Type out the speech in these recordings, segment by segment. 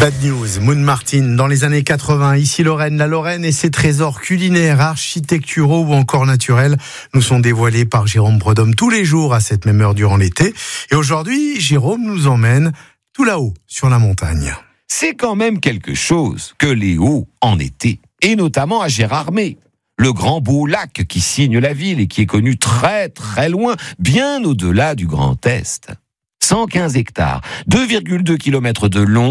Bad News, Moon Martin, dans les années 80, ici Lorraine. La Lorraine et ses trésors culinaires, architecturaux ou encore naturels nous sont dévoilés par Jérôme Prudhomme tous les jours à cette même heure durant l'été. Et aujourd'hui, Jérôme nous emmène tout là-haut, sur la montagne. C'est quand même quelque chose que les hauts en été, et notamment à Gérardmer. Le grand beau lac qui signe la ville et qui est connu très très loin, bien au-delà du Grand Est. 115 hectares, 2,2 km de long,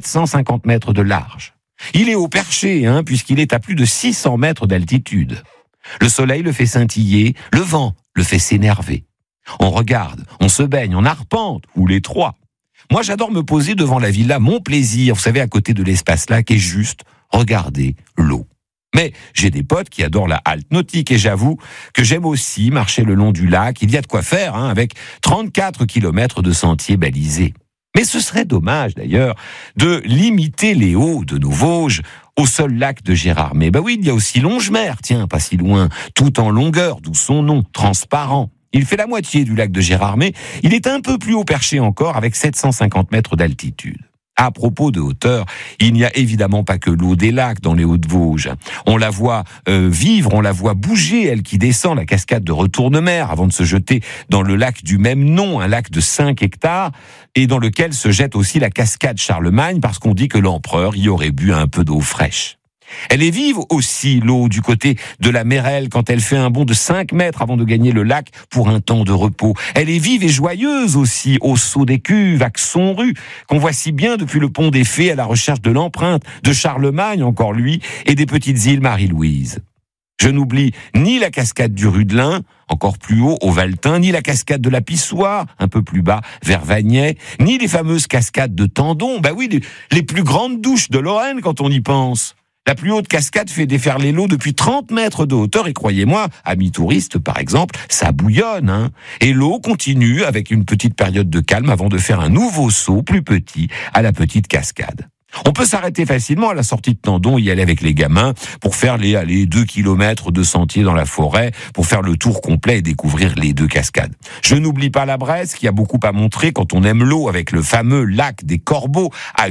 750 mètres de large. Il est au perché, puisqu'il est à plus de 600 mètres d'altitude. Le soleil le fait scintiller, le vent le fait s'énerver. On regarde, on se baigne, on arpente, ou les trois. Moi, j'adore me poser devant la villa Mon Plaisir, vous savez, à côté de l'espace lac, et juste regarder l'eau. Mais j'ai des potes qui adorent la halte nautique et j'avoue que j'aime aussi marcher le long du lac. Il y a de quoi faire, avec 34 kilomètres de sentiers balisés. Mais ce serait dommage d'ailleurs de limiter les hauts de nos Vosges au seul lac de Gérardmer. Oui, il y a aussi Longemer, pas si loin, tout en longueur, d'où son nom, transparent. Il fait la moitié du lac de Gérardmer. Il est un peu plus haut perché encore, avec 750 mètres d'altitude. À propos de hauteur, il n'y a évidemment pas que l'eau des lacs dans les Hauts-de-Vosges. On la voit vivre, on la voit bouger, elle qui descend la cascade de Retournemer avant de se jeter dans le lac du même nom, un lac de 5 hectares, et dans lequel se jette aussi la cascade Charlemagne, parce qu'on dit que l'empereur y aurait bu un peu d'eau fraîche. Elle est vive aussi, l'eau, du côté de la Mérelle, quand elle fait un bond de 5 mètres avant de gagner le lac pour un temps de repos. Elle est vive et joyeuse aussi, au Saut des Cuves, à Xonru, qu'on voit si bien depuis le pont des Fées à la recherche de l'empreinte, de Charlemagne, encore lui, et des petites îles Marie-Louise. Je n'oublie ni la cascade du Rudelin, encore plus haut, au Valtin, ni la cascade de la Pissoire, un peu plus bas, vers Vagney, ni les fameuses cascades de Tendon, les plus grandes douches de Lorraine quand on y pense. La plus haute cascade fait déferler l'eau depuis 30 mètres de hauteur et croyez-moi, amis touristes par exemple, ça bouillonne. Et l'eau continue avec une petite période de calme avant de faire un nouveau saut plus petit à la petite cascade. On peut s'arrêter facilement à la sortie de Tendon, y aller avec les gamins pour faire les 2 kilomètres de sentier dans la forêt, pour faire le tour complet et découvrir les 2 cascades. Je n'oublie pas la Bresse qui a beaucoup à montrer quand on aime l'eau avec le fameux lac des Corbeaux à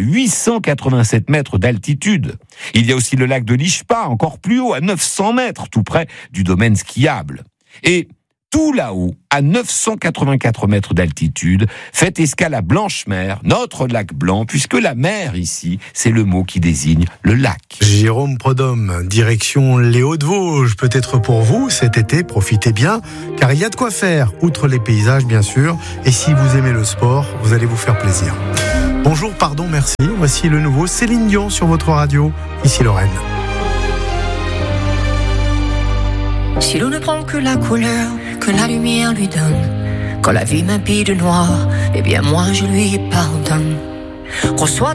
887 mètres d'altitude. Il y a aussi le lac de l'Ichpa, encore plus haut, à 900 mètres, tout près du domaine skiable. Et tout là-haut, à 984 mètres d'altitude, fait escale à Blanchemer, notre lac blanc, puisque la mer ici, c'est le mot qui désigne le lac. Jérôme Prudhomme, direction les Hauts-de-Vosges, peut-être pour vous cet été, profitez bien, car il y a de quoi faire, outre les paysages bien sûr, et si vous aimez le sport, vous allez vous faire plaisir. Bonjour, pardon, merci, voici le nouveau Céline Dion sur votre radio, ici Lorraine. Si l'on ne prend que la couleur que la lumière lui donne, quand la vie m'habille de noir, eh bien moi je lui pardonne. Reçois